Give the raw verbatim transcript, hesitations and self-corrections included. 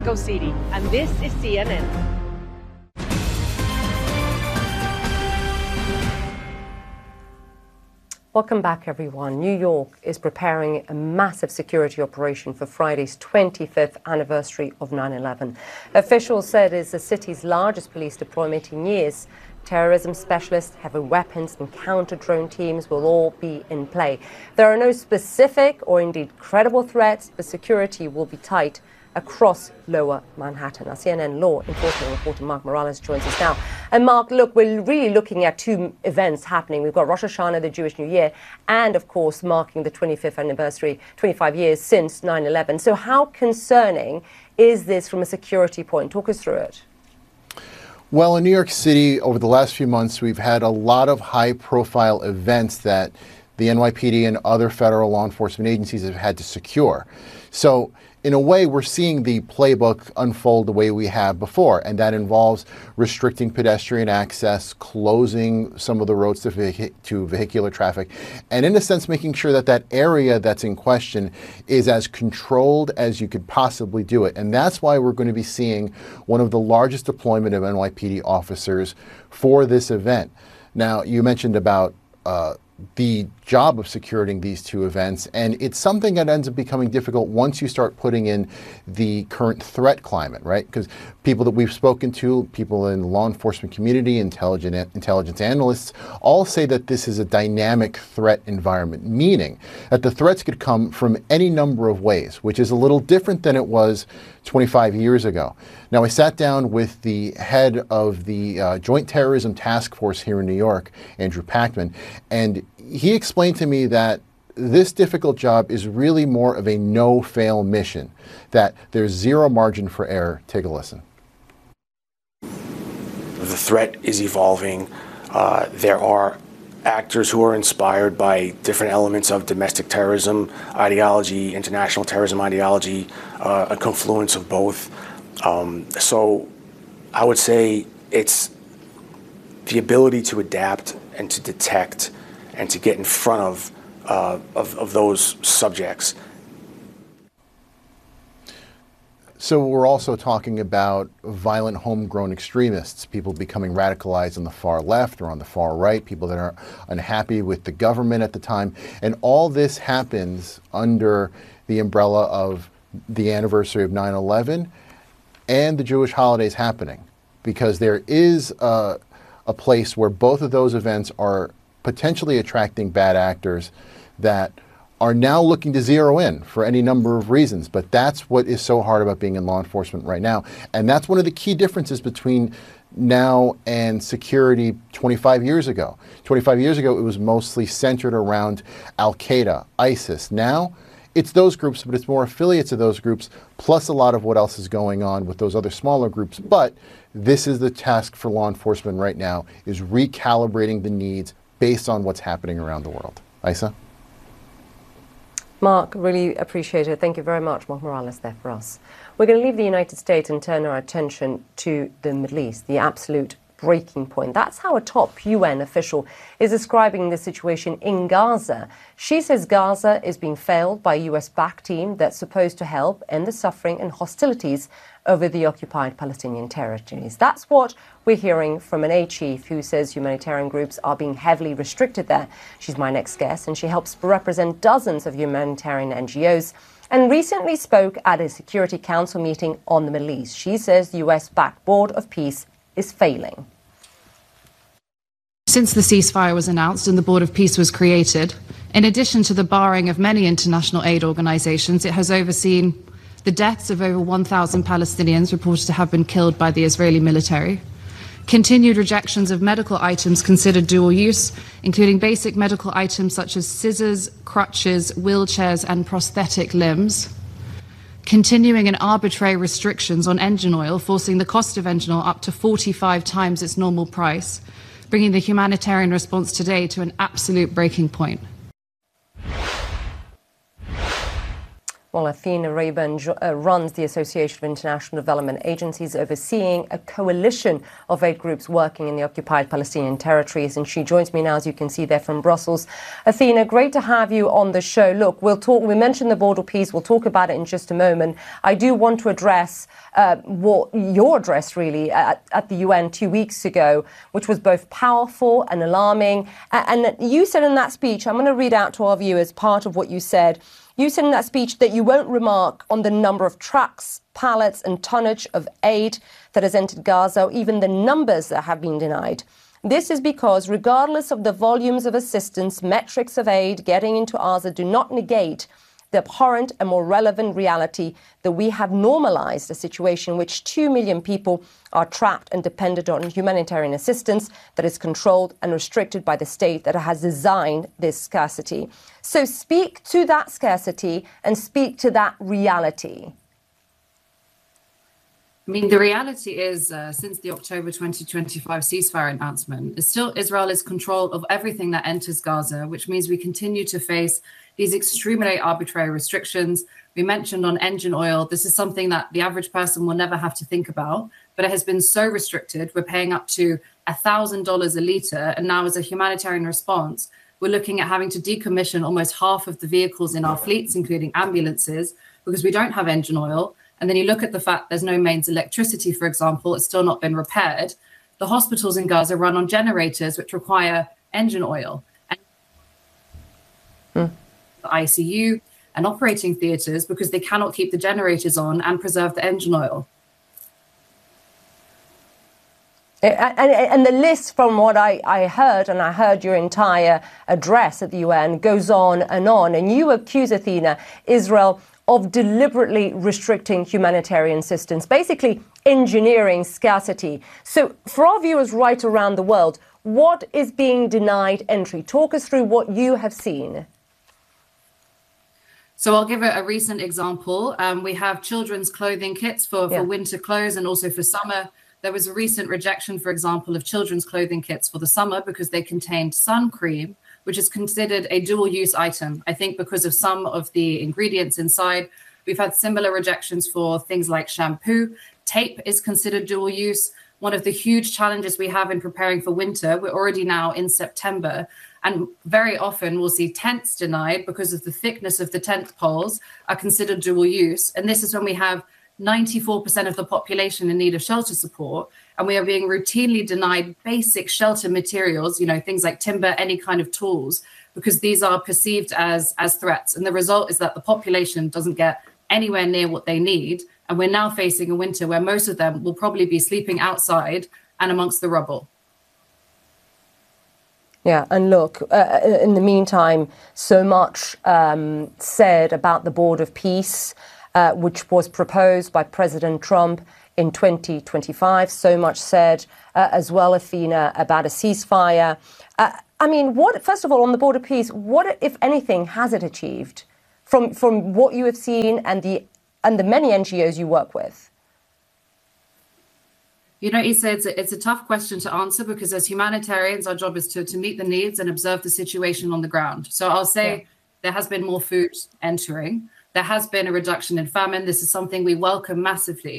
Mexico City, and this is C N N. Welcome back, everyone. New York is preparing a massive security operation for Friday's twenty-fifth anniversary of nine eleven. Officials said it's the city's largest police deployment in years. Terrorism specialists, heavy weapons and counter-drone teams will all be in play. There are no specific or indeed credible threats, but security will be tight across Lower Manhattan. Our C N N law enforcement reporter Mark Morales joins us now. And Mark, look, we're really looking at two events happening. We've got Rosh Hashanah, the Jewish New Year, and of course marking the twenty-fifth anniversary, twenty-five years since nine eleven. So how concerning is this from a security point? Talk us through it. Well, in New York City, over the last few months, we've had a lot of high-profile events that the N Y P D and other federal law enforcement agencies have had to secure. So in a way, we're seeing the playbook unfold the way we have before, and that involves restricting pedestrian access, closing some of the roads to, vehic to vehicular traffic, and in a sense, making sure that that area that's in question is as controlled as you could possibly do it. And that's why we're going to be seeing one of the largest deployment of N Y P D officers for this event. Now, you mentioned about uh, the job of securing these two events, and it's something that ends up becoming difficult once you start putting in the current threat climate, right? Because people that we've spoken to, people in the law enforcement community, intelligent intelligence analysts, all say that this is a dynamic threat environment, meaning that the threats could come from any number of ways, which is a little different than it was twenty-five years ago. Now, I sat down with the head of the uh, Joint Terrorism Task Force here in New York, Andrew Pachman, and he explained to me that this difficult job is really more of a no-fail mission, that there's zero margin for error. Take a listen. The threat is evolving. Uh, there are actors who are inspired by different elements of domestic terrorism ideology, international terrorism ideology, uh, a confluence of both. Um, so I would say it's the ability to adapt and to detect and to get in front of, uh, of, of those subjects. So we're also talking about violent homegrown extremists, people becoming radicalized on the far left or on the far right, people that are unhappy with the government at the time. And all this happens under the umbrella of the anniversary of nine eleven and the Jewish holidays happening, because there is a, a place where both of those events are potentially attracting bad actors that are now looking to zero in for any number of reasons. But that's what is so hard about being in law enforcement right now. And that's one of the key differences between now and security twenty-five years ago. twenty-five years ago, it was mostly centered around Al-Qaeda, ISIS. Now, it's those groups, but it's more affiliates of those groups, plus a lot of what else is going on with those other smaller groups. But this is the task for law enforcement right now, is recalibrating the needs based on what's happening around the world. Isa? Mark, really appreciate it. Thank you very much. Mark Morales there for us. We're going to leave the United States and turn our attention to the Middle East, the absolute breaking point. That's how a top U N official is describing the situation in Gaza. She says Gaza is being failed by a U S-backed team that's supposed to help end the suffering and hostilities over the occupied Palestinian territories. That's what we're hearing from an aid chief who says humanitarian groups are being heavily restricted there. She's my next guest, and she helps represent dozens of humanitarian N G Os and recently spoke at a Security Council meeting on the Middle East. She says the U S-backed Board of Peace is failing. Since the ceasefire was announced and the Board of Peace was created, in addition to the barring of many international aid organizations, it has overseen the deaths of over one thousand Palestinians reported to have been killed by the Israeli military, continued rejections of medical items considered dual use, including basic medical items such as scissors, crutches, wheelchairs, and prosthetic limbs, continuing and arbitrary restrictions on engine oil, forcing the cost of engine oil up to forty-five times its normal price, bringing the humanitarian response today to an absolute breaking point. Well, Athena Rayburn uh, runs the Association of International Development Agencies, overseeing a coalition of aid groups working in the occupied Palestinian territories. And she joins me now, as you can see there, from Brussels. Athena, great to have you on the show. Look, we'll talk, we mentioned the border peace. We'll talk about it in just a moment. I do want to address uh, what your address, really, at, at the U N two weeks ago, which was both powerful and alarming. And you said in that speech, I'm going to read out to our viewers part of what you said. You said in that speech that you won't remark on the number of trucks, pallets and tonnage of aid that has entered Gaza, or even the numbers that have been denied. This is because, regardless of the volumes of assistance, metrics of aid getting into Gaza do not negate the abhorrent and more relevant reality that we have normalized a situation in which two million people are trapped and dependent on humanitarian assistance that is controlled and restricted by the state that has designed this scarcity. So speak to that scarcity and speak to that reality. I mean, the reality is, uh, since the October twenty twenty-five ceasefire announcement, is still Israel is control of everything that enters Gaza, which means we continue to face these extremely arbitrary restrictions. We mentioned on engine oil, this is something that the average person will never have to think about, but it has been so restricted. We're paying up to one thousand dollars a litre. And now, as a humanitarian response, we're looking at having to decommission almost half of the vehicles in our fleets, including ambulances, because we don't have engine oil. And then you look at the fact there's no mains electricity, for example, it's still not been repaired. The hospitals in Gaza run on generators, which require engine oil. And mm. the I C U and operating theatres, because they cannot keep the generators on and preserve the engine oil. And, and the list, from what I, I heard, and I heard your entire address at the U N, goes on and on. And you accuse, Athena, Israel of deliberately restricting humanitarian assistance, basically engineering scarcity. So for our viewers right around the world, what is being denied entry? Talk us through what you have seen. So I'll give a, a recent example. Um, we have children's clothing kits for, for yeah. winter clothes and also for summer. There was a recent rejection, for example, of children's clothing kits for the summer because they contained sun cream, which is considered a dual-use item. I think because of some of the ingredients inside. We've had similar rejections for things like shampoo. Tape is considered dual-use. One of the huge challenges we have in preparing for winter, we're already now in September, and very often we'll see tents denied because of the thickness of the tent poles are considered dual-use. And this is when we have ninety-four percent of the population in need of shelter support, and we are being routinely denied basic shelter materials, you know, things like timber, any kind of tools, because these are perceived as, as threats. And the result is that the population doesn't get anywhere near what they need. And we're now facing a winter where most of them will probably be sleeping outside and amongst the rubble. Yeah, and look, uh, in the meantime, so much um, said about the Board of Peace, Uh, which was proposed by President Trump in twenty twenty-five. So much said uh, as well, Athena, about a ceasefire. Uh, I mean, what, first of all, on the Board of Peace, what, if anything, has it achieved from from what you have seen and the and the many N G Os you work with? You know, Issa, it's a, it's a tough question to answer because as humanitarians, our job is to, to meet the needs and observe the situation on the ground. So I'll say yeah. there has been more food entering. There has been a reduction in famine. This is something we welcome massively.